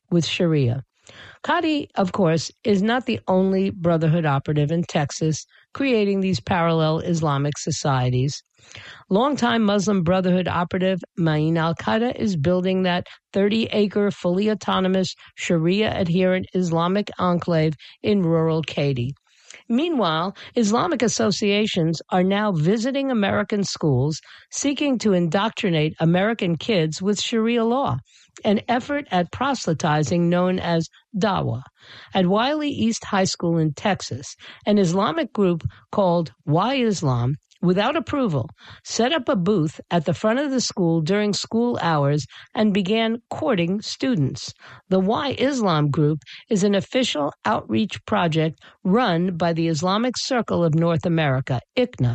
with Sharia. Qadi, of course, is not the only Brotherhood operative in Texas creating these parallel Islamic societies. Longtime Muslim Brotherhood operative Ma'in al-Qada is building that 30-acre, fully autonomous, Sharia-adherent Islamic enclave in rural Katy. Meanwhile, Islamic associations are now visiting American schools seeking to indoctrinate American kids with Sharia law, an effort at proselytizing known as Dawah. At Wiley East High School in Texas, an Islamic group called Why Islam, without approval, set up a booth at the front of the school during school hours and began courting students. The Why Islam group is an official outreach project run by the Islamic Circle of North America, ICNA,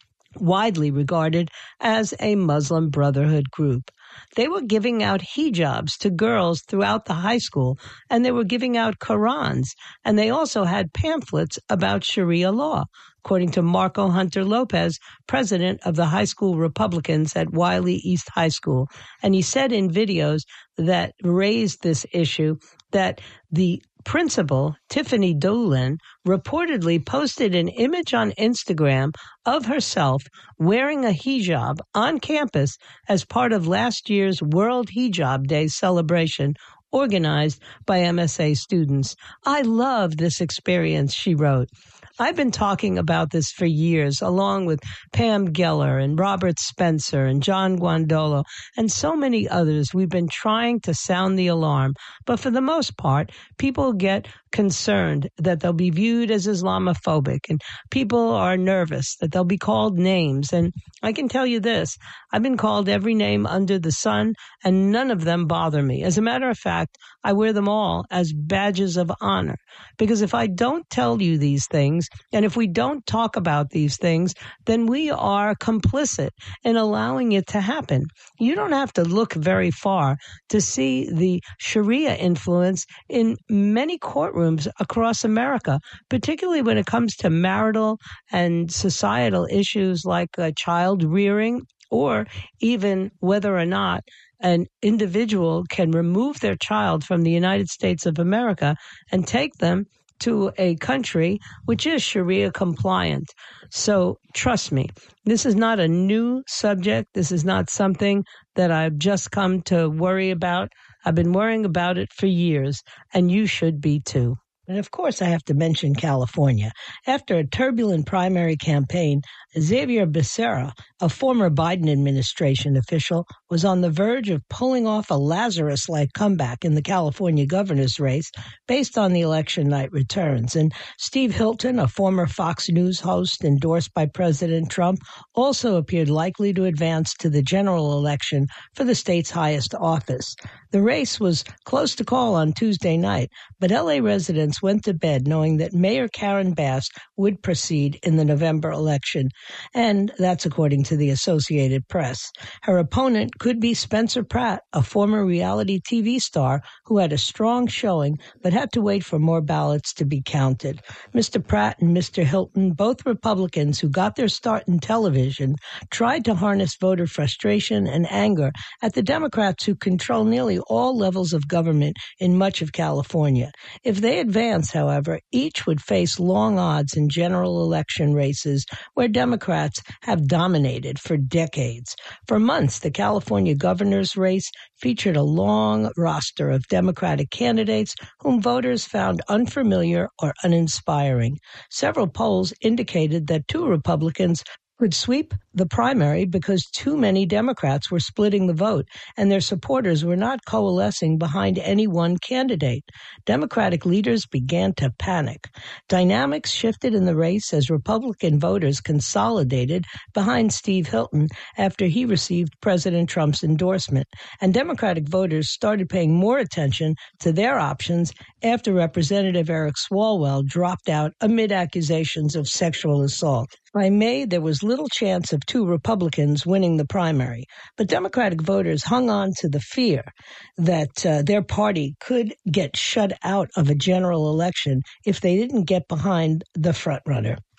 widely regarded as a Muslim Brotherhood group. They were giving out hijabs to girls throughout the high school, and they were giving out Qurans, and they also had pamphlets about Sharia law, according to Marco Hunter Lopez, president of the high school Republicans at Wiley East High School. And he said in videos that raised this issue that the principal, Tiffany Dolan, reportedly posted an image on Instagram of herself wearing a hijab on campus as part of last year's World Hijab Day celebration organized by MSA students. I love this experience, she wrote. I've been talking about this for years, along with Pam Geller and Robert Spencer and John Guandolo and so many others. We've been trying to sound the alarm, but for the most part, people get concerned that they'll be viewed as Islamophobic, and people are nervous that they'll be called names. And I can tell you this, I've been called every name under the sun, and none of them bother me. As a matter of fact, I wear them all as badges of honor, because if I don't tell you these things, and if we don't talk about these things, then we are complicit in allowing it to happen. You don't have to look very far to see the Sharia influence in many courtrooms across America, particularly when it comes to marital and societal issues like child rearing, or even whether or not an individual can remove their child from the United States of America and take them to a country which is Sharia compliant. So trust me, this is not a new subject. This is not something that I've just come to worry about. I've been worrying about it for years, and you should be too. And of course, I have to mention California. After a turbulent primary campaign, Xavier Becerra, a former Biden administration official, was on the verge of pulling off a Lazarus-like comeback in the California governor's race based on the election night returns. And Steve Hilton, a former Fox News host endorsed by President Trump, also appeared likely to advance to the general election for the state's highest office. The race was close to call on Tuesday night, but L.A. residents went to bed knowing that Mayor Karen Bass would proceed in the November election, and that's according to the Associated Press. Her opponent could be Spencer Pratt, a former reality TV star who had a strong showing but had to wait for more ballots to be counted. Mr. Pratt and Mr. Hilton, both Republicans who got their start in television, tried to harness voter frustration and anger at the Democrats who control nearly all levels of government in much of California. If they advance, however, each would face long odds in general election races where Democrats have dominated for decades. For months, the California governor's race featured a long roster of Democratic candidates whom voters found unfamiliar or uninspiring. Several polls indicated that two Republicans could sweep the primary because too many Democrats were splitting the vote and their supporters were not coalescing behind any one candidate. Democratic leaders began to panic. Dynamics shifted in the race as Republican voters consolidated behind Steve Hilton after he received President Trump's endorsement, and Democratic voters started paying more attention to their options after Representative Eric Swalwell dropped out amid accusations of sexual assault. By May, there was little chance of two Republicans winning the primary, but Democratic voters hung on to the fear that their party could get shut out of a general election if they didn't get behind the frontrunner.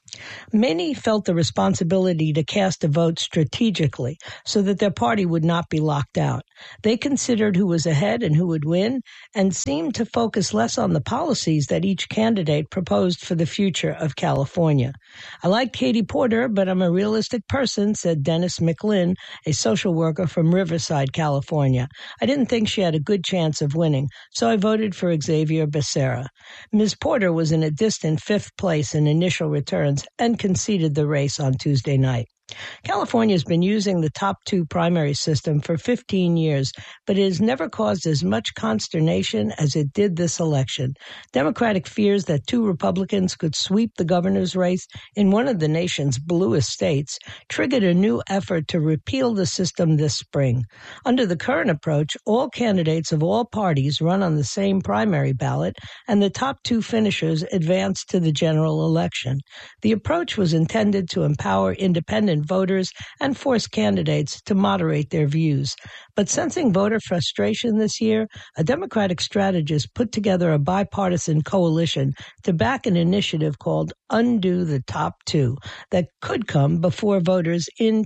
Many felt the responsibility to cast a vote strategically so that their party would not be locked out. They considered who was ahead and who would win and seemed to focus less on the policies that each candidate proposed for the future of California. I like Katie Porter, but I'm a realistic person, said Dennis McLinn, a social worker from Riverside, California. I didn't think she had a good chance of winning, so I voted for Xavier Becerra. Ms. Porter was in a distant fifth place in initial returns and conceded the race on Tuesday night. California has been using the top two primary system for 15 years, but it has never caused as much consternation as it did this election. Democratic fears that two Republicans could sweep the governor's race in one of the nation's bluest states triggered a new effort to repeal the system this spring. Under the current approach, all candidates of all parties run on the same primary ballot, and the top two finishers advance to the general election. The approach was intended to empower independent voters and force candidates to moderate their views. But sensing voter frustration this year, a Democratic strategist put together a bipartisan coalition to back an initiative called Undo the Top Two that could come before voters in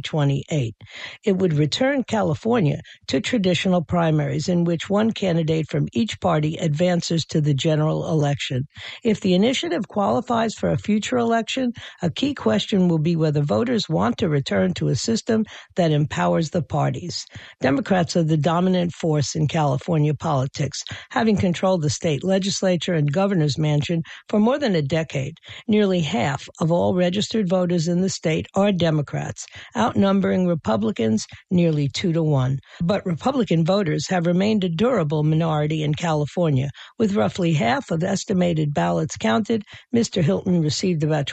2028. It would return California to traditional primaries in which one candidate from each party advances to the general election. If the initiative qualifies for a future election, a key question will be whether voters want to return to a system that empowers the parties. Democrats are the dominant force in California politics, having controlled the state legislature and governor's mansion for more than a decade. Nearly half of all registered voters in the state are Democrats, outnumbering Republicans nearly 2-1. But Republican voters have remained a durable minority in California. With roughly half of estimated ballots counted, Mr. Hilton received about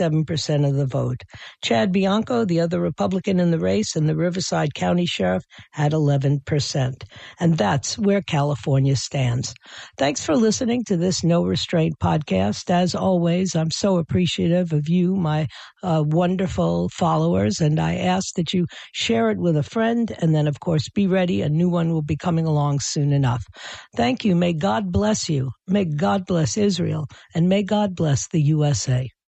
27% of the vote. Chad Bianco, the other Republican in the race, and the Riverside County Sheriff had 11%. And that's where California stands. Thanks for listening to this No Restraint podcast. As always, I'm so appreciative of you, my wonderful followers, and I ask that you share it with a friend, and then, of course, be ready. A new one will be coming along soon enough. Thank you. May God bless you. May God bless Israel, and may God bless the USA.